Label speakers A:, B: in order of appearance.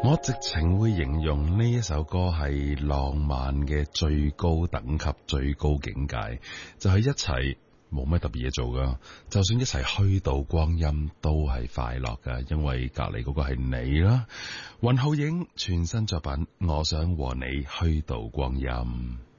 A: 我直情會形容呢一首歌係浪漫嘅最高等級、最高境界，就係一齊冇乜特別嘢做噶，就算一齊虛度光陰都係快樂噶，因為隔籬嗰個係你啦。雲浩影全新作品《我想和你虛度光陰》。